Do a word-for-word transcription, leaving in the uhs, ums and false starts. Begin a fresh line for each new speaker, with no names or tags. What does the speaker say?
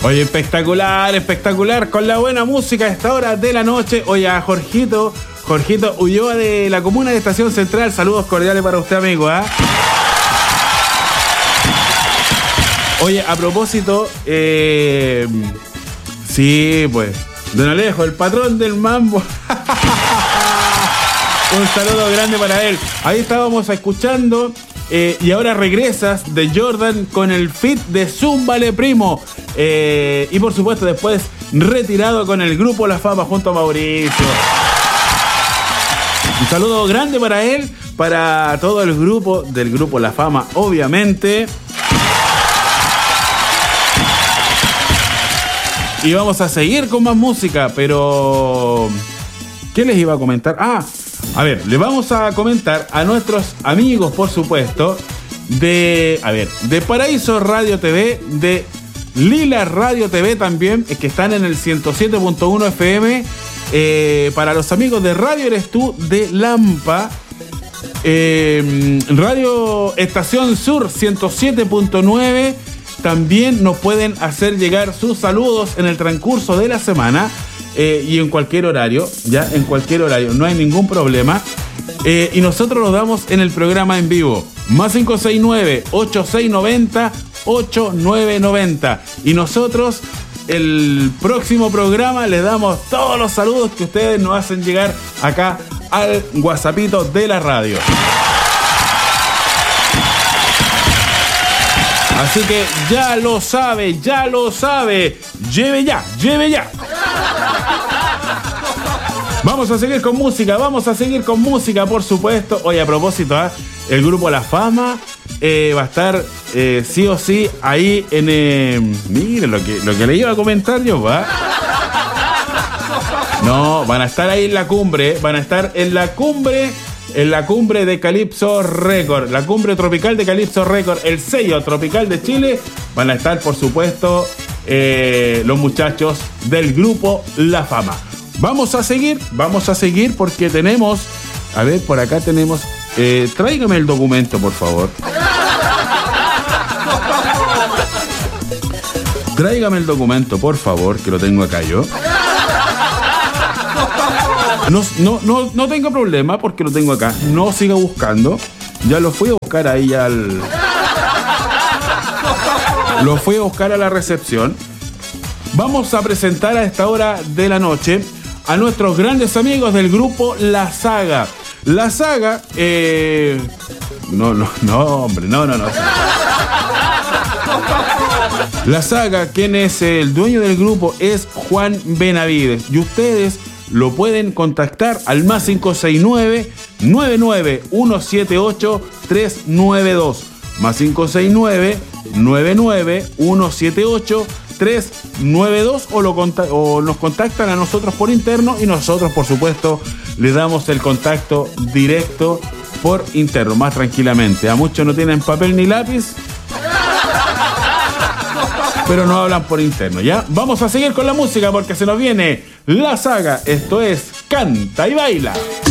Oye, espectacular, espectacular, con la buena música a esta hora de la noche. Oye, a Jorgito, Jorgito Ulloa de la comuna de Estación Central, saludos cordiales para usted, amigo, ¿ah? ¿eh? Oye, a propósito, eh, sí, pues, don Alejo, el patrón del mambo. Un saludo grande para él. Ahí estábamos escuchando eh, Y ahora regresas de Jordan con el feat de Zúmbale Primo. Eh, y por supuesto después retirado con el grupo La Fama junto a Mauricio. Un saludo grande para él, para todo el grupo del grupo La Fama, obviamente. Y vamos a seguir con más música, pero ¿qué les iba a comentar? Ah, a ver, le vamos a comentar a nuestros amigos, por supuesto, de, a ver, de Paraíso Radio T V, de Lila Radio T V también, que están en el ciento siete punto uno F M, eh, para los amigos de Radio Eres Tú de Lampa, eh, Radio Estación Sur ciento siete punto nueve. También nos pueden hacer llegar sus saludos en el transcurso de la semana eh, y en cualquier horario, ya en cualquier horario, no hay ningún problema. Eh, y nosotros los damos en el programa en vivo, más cinco seis nueve, ocho seis nueve cero, ocho nueve nueve cero. Y nosotros, el próximo programa, les damos todos los saludos que ustedes nos hacen llegar acá al WhatsAppito de la radio. Así que ya lo sabe, ya lo sabe. Lleve ya, lleve ya. Vamos a seguir con música, vamos a seguir con música, por supuesto. Oye, a propósito, ¿eh? El grupo La Fama eh, va a estar eh, sí o sí ahí en... Eh, miren lo que, lo que le iba a comentar yo, ¿va? No, van a estar ahí en la cumbre, van a estar en la cumbre... En la cumbre de Calypso Record, la cumbre tropical de Calypso Record, el sello tropical de Chile, van a estar, por supuesto, eh, los muchachos del grupo La Fama. Vamos a seguir, vamos a seguir porque tenemos, a ver, por acá tenemos, eh, tráigame el documento, por favor. Tráigame el documento, por favor, que lo tengo acá yo. No, no, no, no tengo problema porque lo tengo acá. No siga buscando. Ya lo fui a buscar ahí al... Lo fui a buscar a la recepción. Vamos a presentar a esta hora de la noche a nuestros grandes amigos del grupo La Saga. La Saga... Eh... No, no, no, hombre, no, no, no. La Saga, quien es el dueño del grupo, es Juan Benavides. Y ustedes... lo pueden contactar al más cinco seis nueve, nueve nueve uno siete ocho, tres nueve dos. Más cinco seis nueve, nueve nueve uno siete ocho, tres nueve dos o, lo conta- o nos contactan a nosotros por interno y nosotros, por supuesto, le damos el contacto directo por interno, más tranquilamente. A muchos no tienen papel ni lápiz, pero no hablan por interno, ¿ya? Vamos a seguir con la música porque se nos viene La Saga. Esto es Canta y Baila.